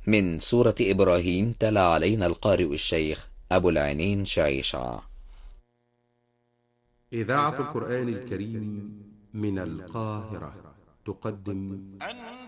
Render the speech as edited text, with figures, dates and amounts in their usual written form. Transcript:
من سورة إبراهيم تلا علينا القارئ الشيخ أبو العينين شعيشع. إذاعة القرآن الكريم من القاهرة تقدم